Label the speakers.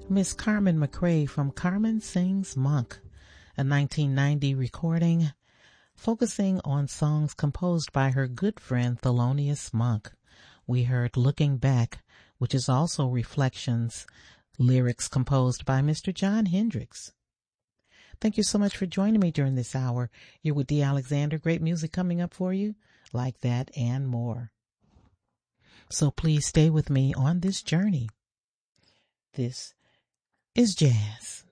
Speaker 1: Miss Carmen McRae from Carmen Sings Monk, a 1990 recording focusing on songs composed by her good friend Thelonious Monk. We heard Looking Back, which is also Reflections, lyrics composed by Mr. John Hendricks. Thank you so much for joining me during this hour. You're with Dee Alexander. Great music coming up for you, like that and more. So please stay with me on this journey. This is jazz.